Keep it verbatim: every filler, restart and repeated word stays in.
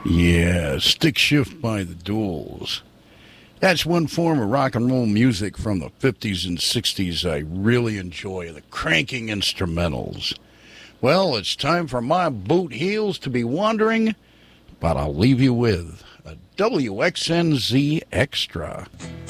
Yeah, Stick Shift by the Duels. That's one form of rock and roll music from the fifties and sixties I really enjoy, the cranking instrumentals. Well, it's time for my boot heels to be wandering, but I'll leave you with a W X N Z Extra.